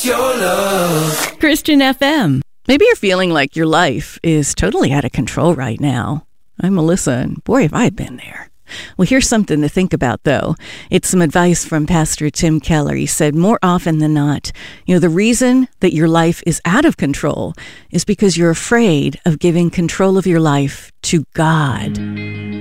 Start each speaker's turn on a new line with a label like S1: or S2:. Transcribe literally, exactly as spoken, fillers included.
S1: wants your love.
S2: Christian F M. Maybe you're feeling like your life is totally out of control right now. I'm Melissa, and boy, have I been there. Well, here's something to think about, though. It's some advice from Pastor Tim Keller. He said, more often than not, you know, the reason that your life is out of control is because you're afraid of giving control of your life to God.